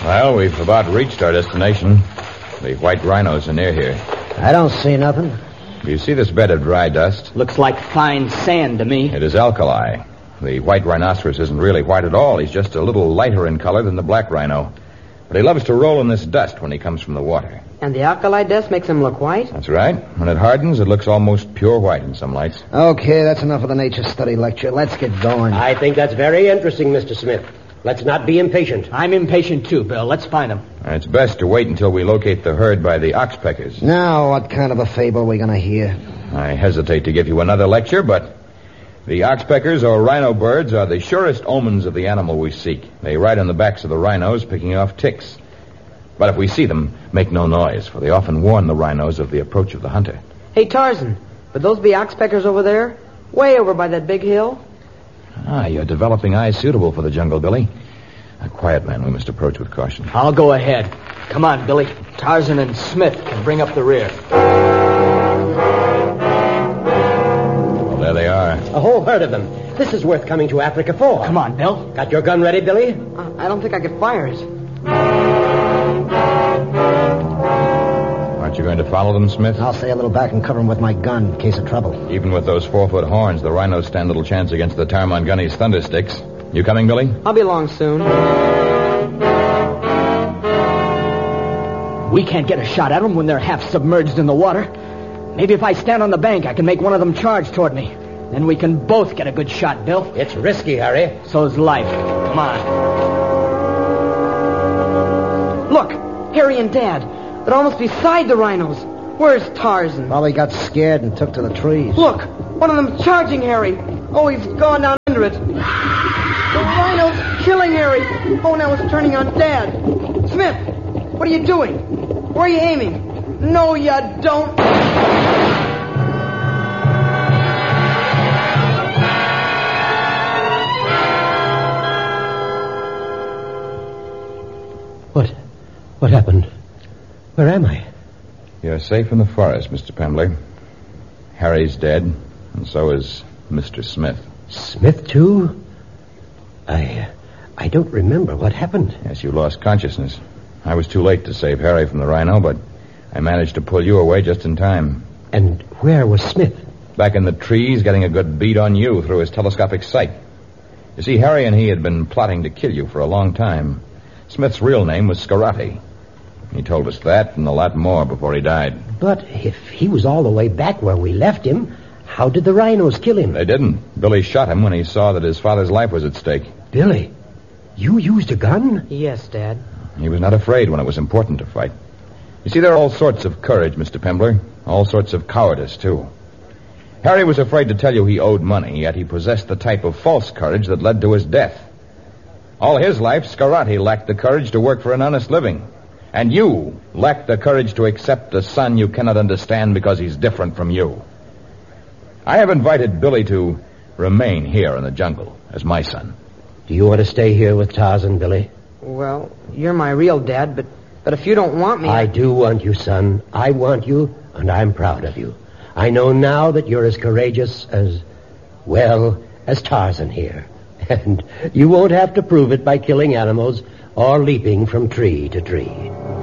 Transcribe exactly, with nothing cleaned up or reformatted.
Well, we've about reached our destination. The white rhinos are near here. I don't see nothing. Do you see this bed of dry dust? Looks like fine sand to me. It is alkali. The white rhinoceros isn't really white at all. He's just a little lighter in color than the black rhino. But he loves to roll in this dust when he comes from the water. And the alkali dust makes him look white? That's right. When it hardens, it looks almost pure white in some lights. Okay, that's enough of the nature study lecture. Let's get going. I think that's very interesting, Mister Smith. Let's not be impatient. I'm impatient too, Bill. Let's find him. It's best to wait until we locate the herd by the oxpeckers. Now, what kind of a fable are we going to hear? I hesitate to give you another lecture, but the oxpeckers or rhino birds are the surest omens of the animal we seek. They ride on the backs of the rhinos, picking off ticks. But if we see them, make no noise, for they often warn the rhinos of the approach of the hunter. Hey, Tarzan, would those be oxpeckers over there? Way over by that big hill? Ah, you're developing eyes suitable for the jungle, Billy. A quiet man we must approach with caution. I'll go ahead. Come on, Billy. Tarzan and Smith can bring up the rear. Well, there they are. A whole herd of them. This is worth coming to Africa for. Come on, Bill. Got your gun ready, Billy? Uh, I don't think I could fire it. Aren't you going to follow them, Smith? I'll stay a little back and cover him with my gun in case of trouble. Even with those four-foot horns, the rhinos stand little chance against the Tarmangani's thunder sticks. You coming, Billy? I'll be along soon. We can't get a shot at them when they're half submerged in the water. Maybe if I stand on the bank, I can make one of them charge toward me. Then we can both get a good shot, Bill. It's risky, Harry. So's life. Come on. Look, Harry and Dad. They're almost beside the rhinos. Where's Tarzan? Probably got scared and took to the trees. Look, one of them charging Harry. Oh, he's gone down under it. The rhino's killing Harry. Oh, now it's turning on Dad. Smith, what are you doing? Where are you aiming? No, you don't. What? What happened? Where am I? You're safe in the forest, Mister Pembley. Harry's dead, and so is Mister Smith. Smith, too? I... I don't remember what happened. Yes, you lost consciousness. I was too late to save Harry from the rhino, but I managed to pull you away just in time. And where was Smith? Back in the trees, getting a good bead on you through his telescopic sight. You see, Harry and he had been plotting to kill you for a long time. Smith's real name was Scarati. He told us that and a lot more before he died. But if he was all the way back where we left him, how did the rhinos kill him? They didn't. Billy shot him when he saw that his father's life was at stake. Billy, you used a gun? Yes, Dad. He was not afraid when it was important to fight. You see, there are all sorts of courage, Mister Pembler. All sorts of cowardice, too. Harry was afraid to tell you he owed money, yet he possessed the type of false courage that led to his death. All his life, Scarati lacked the courage to work for an honest living. And you lack the courage to accept a son you cannot understand because he's different from you. I have invited Billy to remain here in the jungle as my son. Do you want to stay here with Tarzan, Billy? Well, you're my real dad, but, but if you don't want me... I do want you, son. I want you, and I'm proud of you. I know now that you're as courageous as, well, as Tarzan here. And you won't have to prove it by killing animals or leaping from tree to tree.